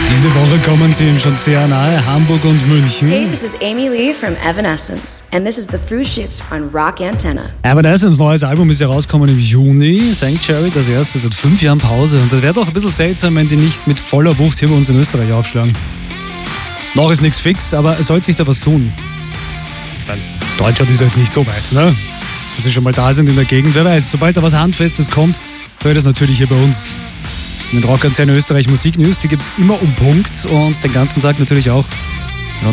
Diese Woche kommen sie ihnen schon sehr nahe, Hamburg und München. Hey, this is Amy Lee from Evanescence and this is The Frühstücks on Rock Antenna. Evanescence neues Album ist ja rausgekommen im Juni. Sanctuary, das erste seit 5 Jahren Pause. Und das wäre doch ein bisschen seltsam, wenn die nicht mit voller Wucht hier bei uns in Österreich aufschlagen. Noch ist nichts fix, aber es sollte sich da was tun. Deutschland ist ja jetzt nicht so weit, ne? Wenn sie schon mal da sind in der Gegend, wer weiß. Sobald da was Handfestes kommt, hört es natürlich hier bei uns. In den Rockantenne Österreich Musiknews, die gibt es immer um Punkt und den ganzen Tag natürlich auch